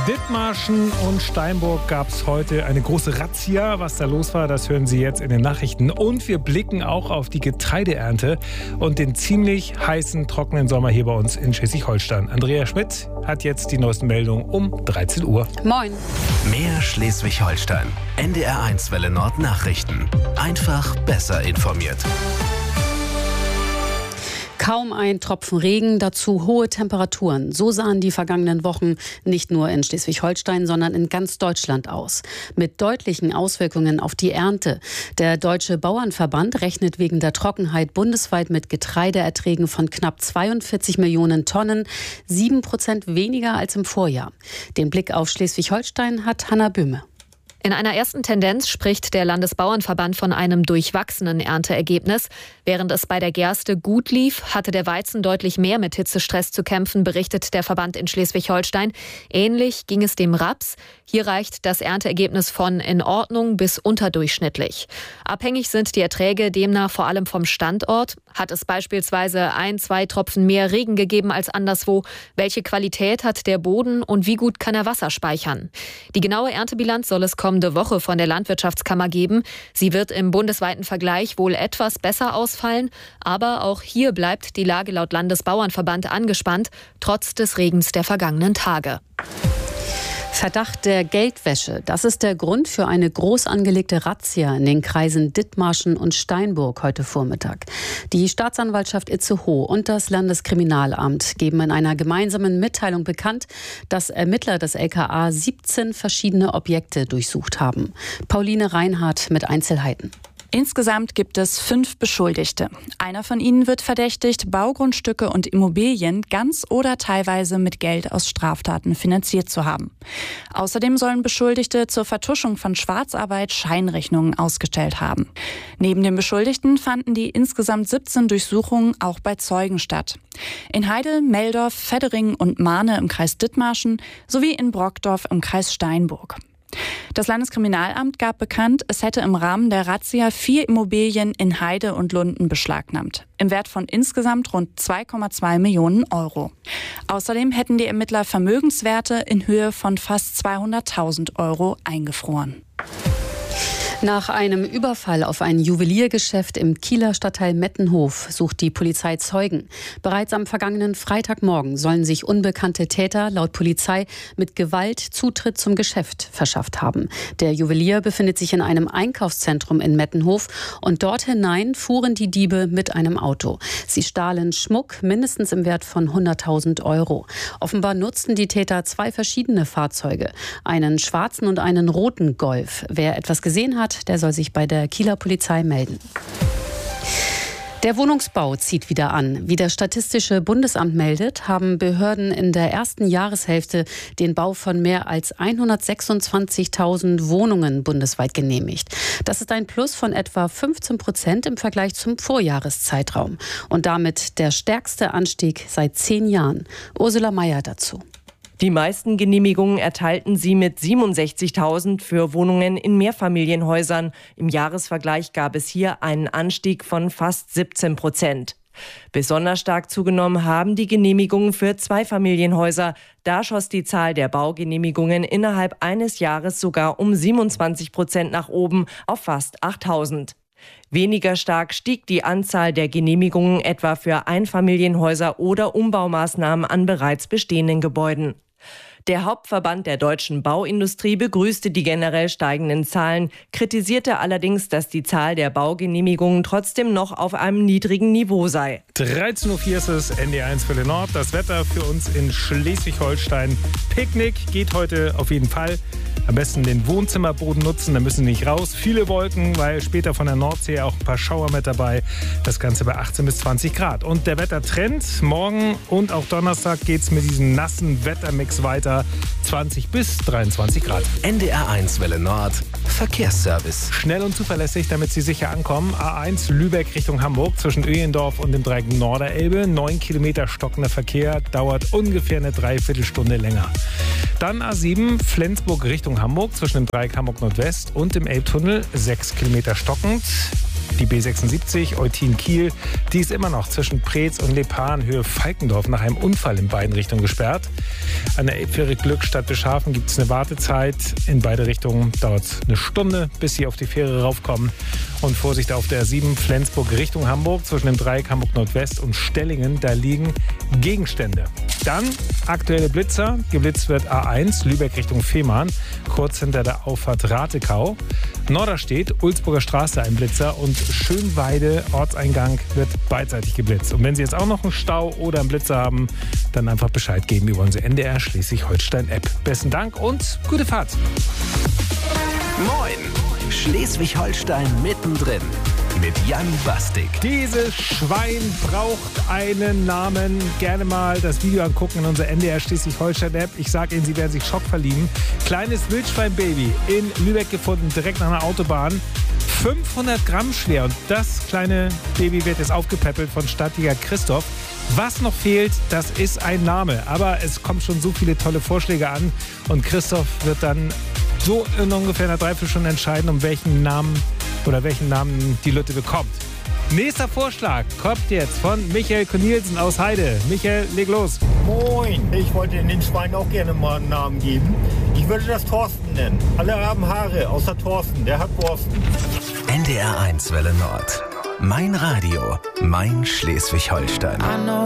Dithmarschen und Steinburg gab es heute eine große Razzia. Was da los war, das hören Sie jetzt in den Nachrichten. Und wir blicken auch auf die Getreideernte und den ziemlich heißen, trockenen Sommer hier bei uns in Schleswig-Holstein. Andrea Schmidt hat jetzt die neuesten Meldungen um 13 Uhr. Moin. Mehr Schleswig-Holstein. NDR1 Welle Nord Nachrichten. Einfach besser informiert. Kaum ein Tropfen Regen, dazu hohe Temperaturen. So sahen die vergangenen Wochen nicht nur in Schleswig-Holstein, sondern in ganz Deutschland aus. Mit deutlichen Auswirkungen auf die Ernte. Der Deutsche Bauernverband rechnet wegen der Trockenheit bundesweit mit Getreideerträgen von knapp 42 Millionen Tonnen, 7% weniger als im Vorjahr. Den Blick auf Schleswig-Holstein hat Hanna Böhme. In einer ersten Tendenz spricht der Landesbauernverband von einem durchwachsenen Ernteergebnis. Während es bei der Gerste gut lief, hatte der Weizen deutlich mehr mit Hitzestress zu kämpfen, berichtet der Verband in Schleswig-Holstein. Ähnlich ging es dem Raps. Hier reicht das Ernteergebnis von in Ordnung bis unterdurchschnittlich. Abhängig sind die Erträge demnach vor allem vom Standort. Hat es beispielsweise 1-2 Tropfen mehr Regen gegeben als anderswo? Welche Qualität hat der Boden und wie gut kann er Wasser speichern? Die genaue Erntebilanz soll es kommende Woche von der Landwirtschaftskammer geben. Sie wird im bundesweiten Vergleich wohl etwas besser ausfallen, aber auch hier bleibt die Lage laut Landesbauernverband angespannt, trotz des Regens der vergangenen Tage. Verdacht der Geldwäsche. Das ist der Grund für eine groß angelegte Razzia in den Kreisen Dithmarschen und Steinburg heute Vormittag. Die Staatsanwaltschaft Itzehoe und das Landeskriminalamt geben in einer gemeinsamen Mitteilung bekannt, dass Ermittler des LKA 17 verschiedene Objekte durchsucht haben. Pauline Reinhardt mit Einzelheiten. Insgesamt gibt es 5 Beschuldigte. Einer von ihnen wird verdächtigt, Baugrundstücke und Immobilien ganz oder teilweise mit Geld aus Straftaten finanziert zu haben. Außerdem sollen Beschuldigte zur Vertuschung von Schwarzarbeit Scheinrechnungen ausgestellt haben. Neben den Beschuldigten fanden die insgesamt 17 Durchsuchungen auch bei Zeugen statt. In Heidel, Meldorf, Veddering und Mahne im Kreis Dithmarschen sowie in Brockdorf im Kreis Steinburg. Das Landeskriminalamt gab bekannt, es hätte im Rahmen der Razzia 4 Immobilien in Heide und Lunden beschlagnahmt. Im Wert von insgesamt rund 2,2 Millionen Euro. Außerdem hätten die Ermittler Vermögenswerte in Höhe von fast 200.000 Euro eingefroren. Nach einem Überfall auf ein Juweliergeschäft im Kieler Stadtteil Mettenhof sucht die Polizei Zeugen. Bereits am vergangenen Freitagmorgen sollen sich unbekannte Täter laut Polizei mit Gewalt Zutritt zum Geschäft verschafft haben. Der Juwelier befindet sich in einem Einkaufszentrum in Mettenhof und dort hinein fuhren die Diebe mit einem Auto. Sie stahlen Schmuck, mindestens im Wert von 100.000 Euro. Offenbar nutzten die Täter 2 verschiedene Fahrzeuge, einen schwarzen und einen roten Golf. Wer etwas gesehen hat, der soll sich bei der Kieler Polizei melden. Der Wohnungsbau zieht wieder an. Wie das Statistische Bundesamt meldet, haben Behörden in der ersten Jahreshälfte den Bau von mehr als 126.000 Wohnungen bundesweit genehmigt. Das ist ein Plus von etwa 15% im Vergleich zum Vorjahreszeitraum. Und damit der stärkste Anstieg seit 10 Jahren. Ursula Mayer dazu. Die meisten Genehmigungen erteilten sie mit 67.000 für Wohnungen in Mehrfamilienhäusern. Im Jahresvergleich gab es hier einen Anstieg von fast 17%. Besonders stark zugenommen haben die Genehmigungen für Zweifamilienhäuser. Da schoss die Zahl der Baugenehmigungen innerhalb eines Jahres sogar um 27% nach oben auf fast 8.000. Weniger stark stieg die Anzahl der Genehmigungen etwa für Einfamilienhäuser oder Umbaumaßnahmen an bereits bestehenden Gebäuden. Der Hauptverband der deutschen Bauindustrie begrüßte die generell steigenden Zahlen, kritisierte allerdings, dass die Zahl der Baugenehmigungen trotzdem noch auf einem niedrigen Niveau sei. 13.04 Uhr ist es, NDR1 Welle Nord. Das Wetter für uns in Schleswig-Holstein. Picknick geht heute auf jeden Fall. Am besten den Wohnzimmerboden nutzen, da müssen Sie nicht raus. Viele Wolken, weil später von der Nordsee auch ein paar Schauer mit dabei. Das Ganze bei 18 bis 20 Grad. Und der Wettertrend, morgen und auch Donnerstag geht es mit diesem nassen Wettermix weiter. 20 bis 23 Grad. NDR1 Welle Nord, Verkehrsservice. Schnell und zuverlässig, damit Sie sicher ankommen. A1 Lübeck Richtung Hamburg zwischen Öhendorf und dem Dreieck Norderelbe. 9 Kilometer stockender Verkehr, dauert ungefähr eine Dreiviertelstunde länger. Dann A7 Flensburg Richtung Hamburg zwischen dem Dreieck Hamburg Nordwest und dem Elbtunnel. 6 Kilometer stockend. Die B76 Eutin-Kiel, die ist immer noch zwischen Preetz und Lepan Höhe Falkendorf nach einem Unfall in beiden Richtungen gesperrt. An der Elbfähre Glückstadt Bischhafen gibt es eine Wartezeit. In beide Richtungen dauert es eine Stunde, bis Sie auf die Fähre raufkommen. Und Vorsicht auf der 7 Flensburg Richtung Hamburg zwischen dem Dreieck Hamburg Nordwest und Stellingen. Da liegen Gegenstände. Dann aktuelle Blitzer. Geblitzt wird A1 Lübeck Richtung Fehmarn, kurz hinter der Auffahrt Ratekau. Norderstedt, Ulzburger Straße ein Blitzer und Schönweide Ortseingang wird beidseitig geblitzt. Und wenn Sie jetzt auch noch einen Stau oder einen Blitzer haben, dann einfach Bescheid geben über unsere NDR Schleswig-Holstein-App. Besten Dank und gute Fahrt. Moin! Schleswig-Holstein mittendrin mit Jan Bastik. Dieses Schwein braucht einen Namen. Gerne mal das Video angucken in unserer NDR Schleswig-Holstein-App. Ich sage Ihnen, Sie werden sich schockverlieben. Kleines Wildschwein-Baby in Lübeck gefunden, direkt nach einer Autobahn. 500 Gramm schwer und das kleine Baby wird jetzt aufgepäppelt von Stadtjäger Christoph. Was noch fehlt, das ist ein Name. Aber es kommen schon so viele tolle Vorschläge an und Christoph wird dann so in ungefähr einer Dreiviertelstunde entscheiden, um welchen Namen die Lütte bekommt. Nächster Vorschlag kommt jetzt von Michael Cornelsen aus Heide. Michael, leg los. Moin, ich wollte den Schwein auch gerne mal einen Namen geben. Ich würde das Thorsten nennen. Alle haben Haare, außer Thorsten, der hat Borsten. NDR 1 Welle Nord. Mein Radio, mein Schleswig-Holstein.